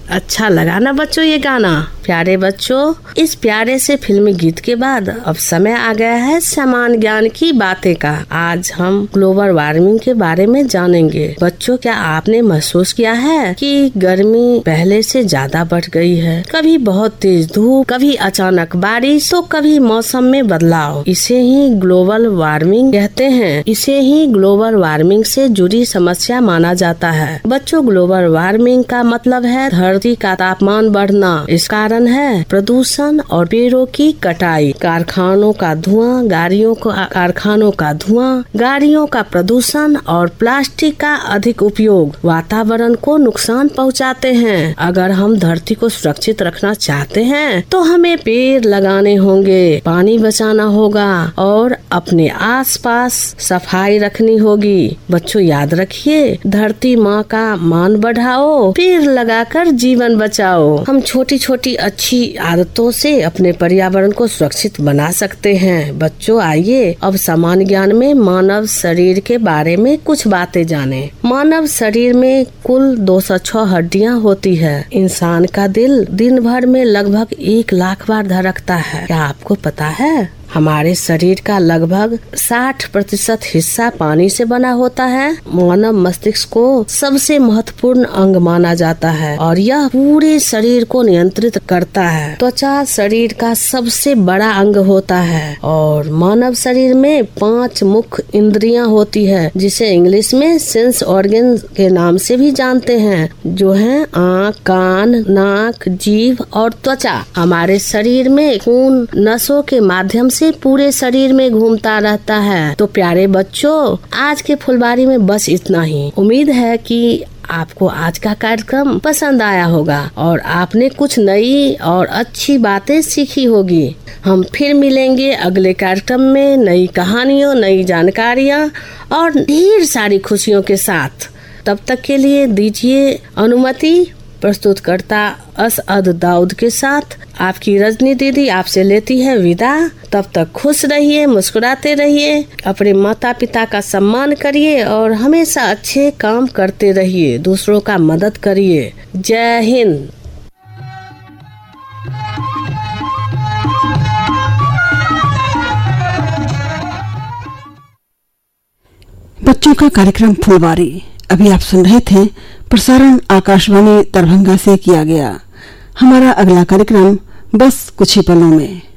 अच्छा लगा ना बच्चों ये गाना? प्यारे बच्चों, इस प्यारे से फिल्मी गीत के बाद अब समय आ गया है सामान्य ज्ञान की बातें का। आज हम ग्लोबल वार्मिंग के बारे में जानेंगे। बच्चों, क्या आपने महसूस किया है कि गर्मी पहले से ज्यादा बढ़ गई है? कभी बहुत तेज धूप, कभी अचानक बारिश, तो कभी मौसम में बदलाव। इसे ही ग्लोबल वार्मिंग कहते हैं। इसे ही ग्लोबल वार्मिंग से जुड़ी समस्या माना जाता है। बच्चों, ग्लोबल वार्मिंग का मतलब है धरती का तापमान बढ़ना। इस कारण है प्रदूषण और पेड़ों की कटाई, कारखानों का धुआं, गाड़ियों का प्रदूषण और प्लास्टिक का अधिक उपयोग वातावरण को नुकसान पहुंचाते हैं। अगर हम धरती को सुरक्षित रखना चाहते हैं तो हमें पेड़ लगाने होंगे, पानी बचाना होगा और अपने आसपास सफाई रखनी होगी। बच्चों, याद रखिए, धरती माँ का मान बढ़ाओ, पेड़ लगाकर जीवन बचाओ। हम छोटी छोटी अच्छी आदतों से अपने पर्यावरण को सुरक्षित बना सकते हैं। बच्चों, आइए अब सामान्य ज्ञान में मानव शरीर के बारे में कुछ बातें जानें। मानव शरीर में कुल 206 हड्डियां होती है। इंसान का दिल दिन भर में लगभग 1 लाख बार धड़कता है। क्या आपको पता है? हमारे शरीर का लगभग 60% हिस्सा पानी से बना होता है। मानव मस्तिष्क को सबसे महत्वपूर्ण अंग माना जाता है और यह पूरे शरीर को नियंत्रित करता है। त्वचा शरीर का सबसे बड़ा अंग होता है और मानव शरीर में 5 मुख्य इंद्रियां होती है, जिसे इंग्लिश में सेंस ऑर्गन के नाम से भी जानते हैं, जो हैं आँख, कान, नाक, जीभ और त्वचा। हमारे शरीर में खून नसों के माध्यम से पूरे शरीर में घूमता रहता है। तो प्यारे बच्चों, आज के फुलबारी में बस इतना ही। उम्मीद है कि आपको आज का कार्यक्रम पसंद आया होगा और आपने कुछ नई और अच्छी बातें सीखी होगी। हम फिर मिलेंगे अगले कार्यक्रम में नई कहानियों, नई जानकारियाँ और ढेर सारी खुशियों के साथ। तब तक के लिए दीजिए अनुमति। प्रस्तुतकर्ता असअद दाऊद के साथ आपकी रजनी दीदी आपसे लेती है विदा। तब तक खुश रहिए, मुस्कुराते रहिए, अपने माता पिता का सम्मान करिए और हमेशा अच्छे काम करते रहिए, दूसरों का मदद करिए। जय हिंद। बच्चों का कार्यक्रम फुलबारी अभी आप सुन रहे थे। प्रसारण आकाशवाणी दरभंगा से किया गया। हमारा अगला कार्यक्रम बस कुछ ही पलों में।